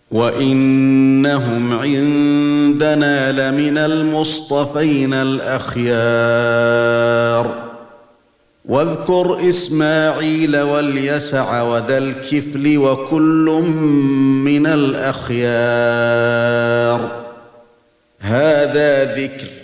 وَإِنَّهُمْ عِندَنَا لَمِنَ الْمُصْطَفَيْنَ الْأَخْيَارِ وَاذْكُرْ إِسْمَاعِيلَ وَالْيَسَعَ وَذَا الْكِفْلِ وَكُلٌّ مِّنَ الْأَخْيَارِ هَذَا ذِكْرٌ